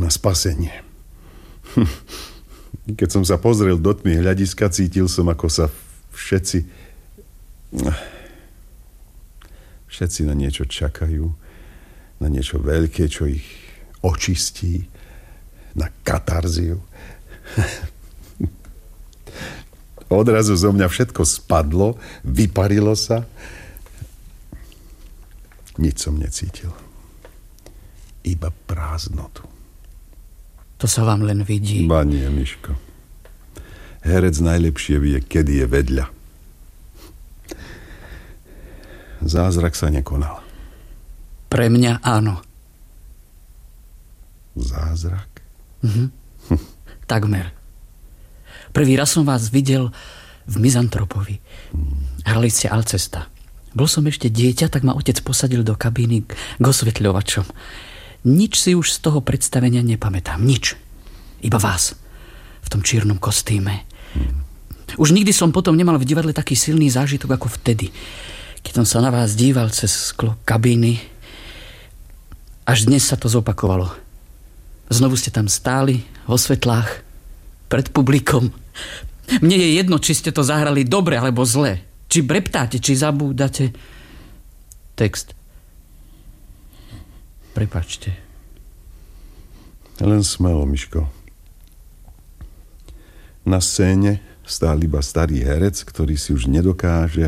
na spasenie. Keď som sa pozrel do tmy hľadiska, cítil som, ako sa všetci na niečo čakajú, na niečo veľké, čo ich očistí, na katarziu. Odrazu zo mňa všetko spadlo, vyparilo sa. Nič som necítil. Iba prázdnotu. To sa vám len vidí. Ba nie, Miško. Herec najlepšie vie, kedy je vedľa. Zázrak sa nekonal. Pre mňa áno. Zázrak? Takmer. Prvý raz som vás videl v Mizantropovi. Hrali ste Alcesta. Bol som ešte dieťa, tak ma otec posadil do kabíny k osvetľovačom. Nič si už z toho predstavenia nepamätám. Nič. Iba vás. V tom čiernom kostýme. Už nikdy som potom nemal v divadle taký silný zážitok ako vtedy. Keď som sa na vás díval cez sklo kabíny. Až dnes sa to zopakovalo. Znovu ste tam stáli vo svetlách pred publikom. Mne je jedno, či ste to zahrali dobre alebo zle. Či breptáte, či zabúdate. Text. Prepáčte. Len smelo, Miško. Na scéne stál iba starý herec, ktorý si už nedokáže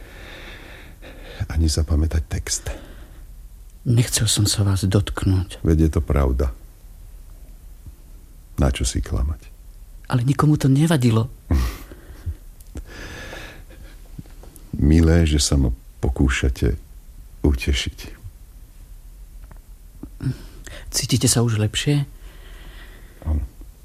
ani zapamätať text. Nechcel som sa vás dotknúť. Veď je to pravda. Na čo si klamať? Ale nikomu to nevadilo. Milé, že sa ma pokúšate utešiť. Cítite sa už lepšie? Áno.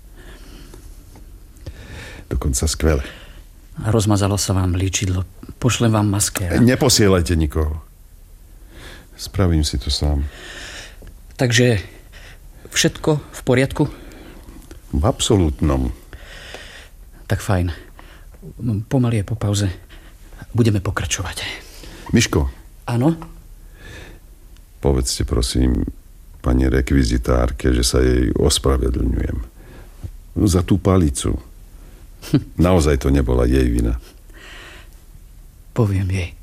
Dokonca skvele. Rozmazalo sa vám líčidlo. Pošlem vám maskéra. Neposielajte nikoho. Spravím si to sám. Takže všetko v poriadku? V absolútnom. Tak fajn. Pomaly je po pauze. Budeme pokračovať. Miško. Áno? Povedzte prosím pani rekvizitárke, že sa jej ospravedlňujem. Za tú palicu. Naozaj to nebola jej vina. Poviem jej.